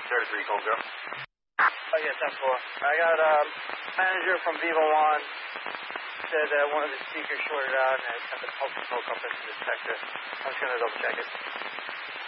33 Cold Girl. Oh, yeah, 10-4. I got a manager from Viva One said that one of the speakers shorted out and it sent the smoke up into the sector. I was going to double check it.